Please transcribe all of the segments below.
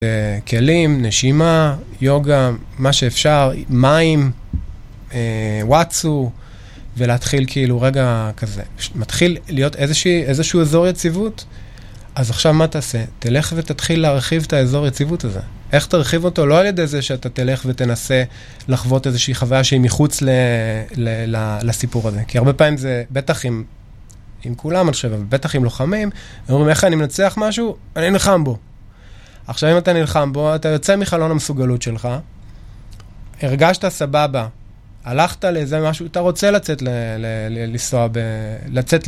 כלים, נשימה, יוגה, מה שאפשר, מים, וואטסו, ולהתחיל כאילו רגע כזה. מתחיל להיות איזשהו אזור יציבות, אז עכשיו מה תעשה? תלך ותתחיל להרחיב את האזור יציבות הזה. איך תרחיב אותו? לא על ידי זה שאתה תלך ותנסה לחוות איזושהי חוויה שהיא מחוץ לסיפור הזה. כי הרבה פעמים זה, בטח עם כולם, אני חושב, אבל בטח עם לוחמים, הם אומרים, איך אני מנצח משהו? אני נלחם בו. עכשיו אם אתה נלחם בו, אתה יוצא מחלון המסוגלות שלך, הרגשת סבבה, הלכת לאיזה משהו, אתה רוצה לצאת לנסוע, לצאת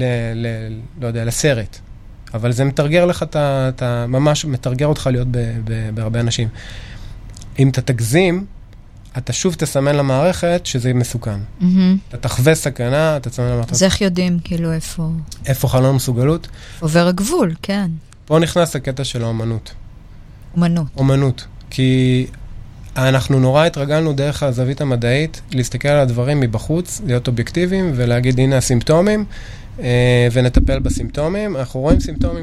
לא יודע, לסרט. אבל זה מתרגר לך, אתה ממש מתרגר אותך להיות בהרבה אנשים. אם אתה תגזים, אתה שוב תסמן למערכת שזה מסוכן. אתה תחווה סכנה, אתה תסמן למערכת. אז איך יודעים, כאילו, איפה? איפה חלון מסוגלות? עובר הגבול, כן. פה נכנס הקטע של האומנות. אומנות. כי אנחנו נורא התרגלנו דרך הזווית המדעית, להסתכל על הדברים מבחוץ, להיות אובייקטיביים, ולהגיד, הנה הסימפטומים, ונטפל בסימפטומים. אנחנו רואים סימפטומים.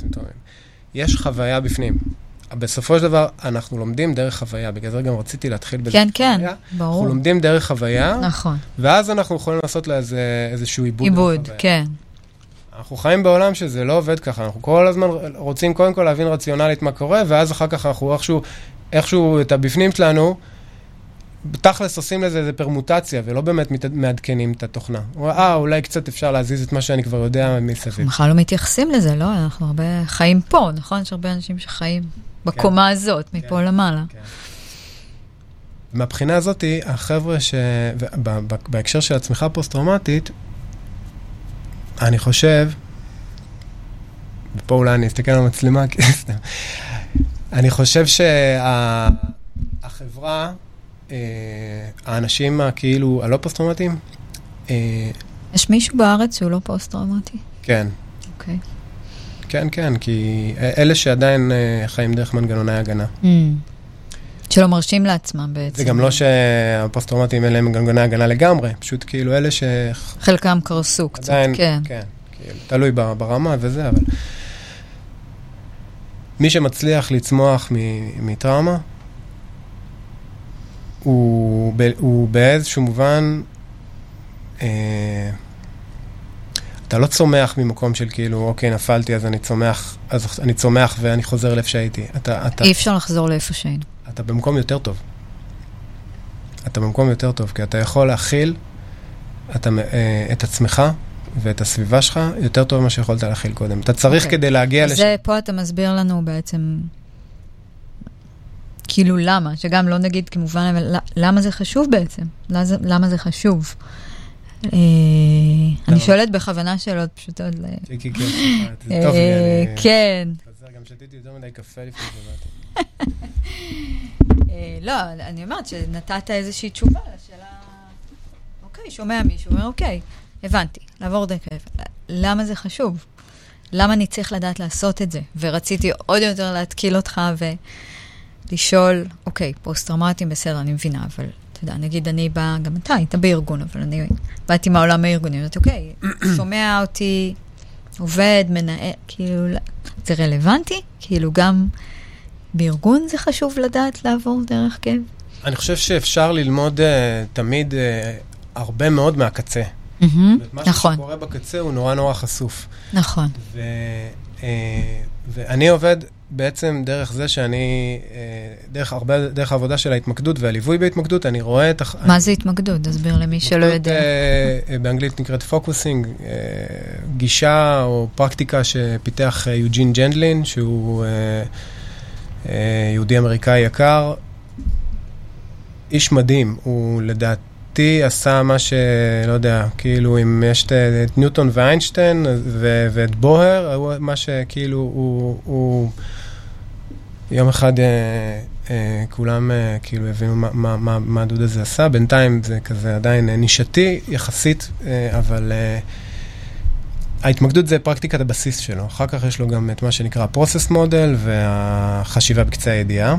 יש חוויה בפנים. בסופו של דבר, אנחנו לומדים דרך חוויה. בגלל זה גם רציתי להתחיל בזה. כן, ברור. אנחנו לומדים דרך חוויה. נכון. ואז אנחנו יכולים לעשות לה איזשהו עיבוד. כן. אנחנו חיים בעולם שזה לא עובד ככה. אנחנו כל הזמן רוצים קודם כל להבין רציונלית מה קורה, ואז אחר כך אנחנו איכשהו את הבפנים שלנו, תכלס עושים לזה איזה פרמוטציה, ולא באמת מעדכנים את התוכנה. אולי קצת אפשר להזיז את מה שאני כבר יודע מסביב. אנחנו בכלל לא מתייחסים לזה, לא? אנחנו הרבה חיים פה, נכון? יש הרבה אנשים שחיים בקומה הזאת, מפה למעלה. מהבחינה הזאת, החבר'ה בהקשר של הצמיחה הפוסט-טראומטית, אני חושב, ופה אולי אני אסתכל על המצלמה, אני חושב שהחברה, האנשים כאילו הלא פוסט-טראומטיים, יש מישהו בארץ שהוא לא פוסט-טראומטי? כן. אוקיי. כן, כי אלה שעדיין חיים דרך מנגנוני הגנה. שלא מרשים לעצמם בעצם. זה גם לא שהפוסט-טראומטיים אלה הם מנגנוני הגנה לגמרי, פשוט כאילו אלה חלקם קרסו קצת, כן. כן, תלוי ברמה וזה, אבל מי שמצליח לצמוח מטראומה, הוא באיזשהו מובן, אתה לא צומח ממקום של כאילו, אוקיי, נפלתי, אז אני צומח ואני חוזר לאיפה שהייתי. אי אפשר לחזור לאיפה שהיינו. אתה במקום יותר טוב. כי אתה יכול להכיל את עצמך ואת הסביבה שלך יותר טוב ממה שיכולת להכיל קודם. אתה צריך כדי להגיע לשם. זה פה אתה מסביר לנו בעצם, כאילו למה, שגם לא נגיד כמובן, אבל למה זה חשוב בעצם? למה זה חשוב? אני שואלת בכוונה שאלות פשוטות. כן. גם שתיתי יותר מדי קפה לפני שבאתי. לא, אני אומרת שנתת איזושהי תשובה לשאלה, אוקיי, שומע מישהו, אומר, אוקיי, הבנתי, לעבור דקה, למה זה חשוב? למה אני צריך לדעת לעשות את זה? ורציתי עוד יותר להתקיל אותך ולשאול, אוקיי, פוסט-טראומטיים בסדר, אני מבינה, אבל אתה יודע, נגיד אני באה, גם אתה היית בארגון, אבל אני באתי מהעולם הארגוני, ואתה אוקיי, שומע אותי, עובד, מנהל, כאילו, זה רלוונטי? כאילו גם בארגון זה חשוב לדעת לעבור דרך כאב? אני חושב שאפשר ללמוד תמיד הרבה מאוד מהקצה. מה שקורה בקצה הוא נורא נורא חשוף. נכון. ואני עובד בעצם דרך זה שאני, דרך העבודה של ההתמקדות והליווי בהתמקדות, אני רואה את... מה זה התמקדות? תסביר למי שלא יודע. באנגלית נקראת פוקוסינג, גישה או פרקטיקה שפיתח יוג'ין ג'נדלין, שהוא יהודי אמריקאי יקר, איש מדהים, הוא לדעתי עשה מה שלא יודע, כאילו אם יש את ניוטון ואיינשטיין ואת בוהר, מה שכאילו הוא יום אחד כולם כאילו הבינו מה הדוד הזה עשה, בינתיים זה כזה עדיין נישתי יחסית, אבל ההתמקדות זה פרקטיקת הבסיס שלו. אחר כך יש לו גם את מה שנקרא process model והחשיבה בקצה הידיעה.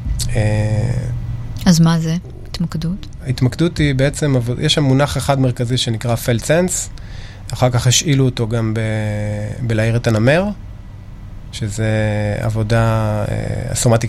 אז מה זה התמקדות? ההתמקדות היא בעצם, יש שם מונח אחד מרכזי שנקרא felt sense, אחר כך השאילו אותו גם בלהאיר את הנמר, שזה עבודה, הסומטיק